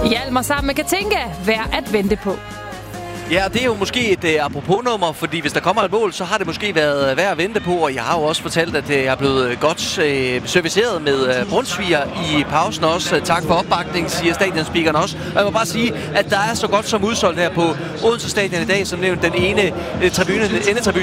Hjalmar sammen med Katinka, værd at vente på. Ja, det er jo måske et apropos-nummer, fordi hvis der kommer et mål, så har det måske været værd at vente på, og jeg har jo også fortalt, at jeg er blevet godt serviceret med brunsviger i pausen også. Tak for opbakningen, siger stadionspeakeren også. Og jeg må bare sige, at der er så godt som udsolgt her på Odense Stadion i dag, som nævnt den ene endetribune